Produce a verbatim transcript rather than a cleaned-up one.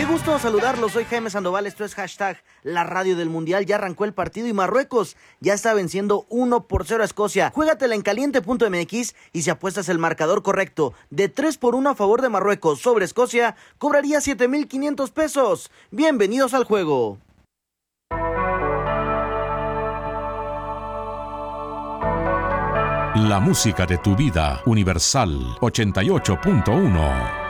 Qué gusto saludarlos, soy Jaime Sandoval, esto es hashtag la radio del mundial. Ya arrancó el partido y Marruecos ya está venciendo uno por cero a Escocia. Juégatela en caliente punto m x y si apuestas el marcador correcto de tres por uno a favor de Marruecos sobre Escocia, cobraría siete mil quinientos pesos. Bienvenidos al juego. La música de tu vida, Universal ochenta y ocho punto uno.